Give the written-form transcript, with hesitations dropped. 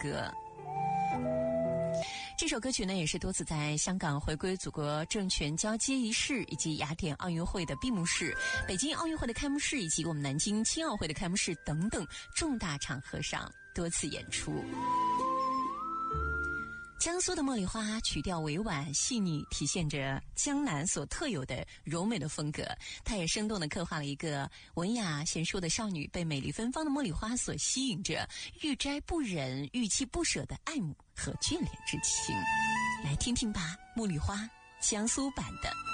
歌。这首歌曲呢，也是多次在香港回归祖国政权交接仪式，以及雅典奥运会的闭幕式、北京奥运会的开幕式，以及我们南京青奥会的开幕式等等重大场合上多次演出。江苏的茉莉花曲调委婉细腻，体现着江南所特有的柔美的风格。它也生动地刻画了一个文雅贤淑的少女被美丽芬芳的茉莉花所吸引着，欲摘不忍、欲弃不舍的爱慕和眷恋之情。来听听吧，茉莉花江苏版的。